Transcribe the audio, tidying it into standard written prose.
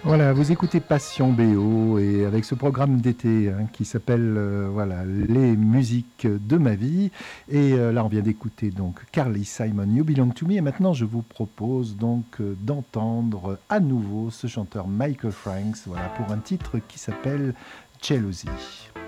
Voilà, vous écoutez Passion BO et avec ce programme d'été qui s'appelle voilà, Les musiques de ma vie. Et là, on vient d'écouter donc Carly Simon, You Belong to Me. Et maintenant, je vous propose donc d'entendre à nouveau ce chanteur Michael Franks, voilà, pour un titre qui s'appelle Jealousy.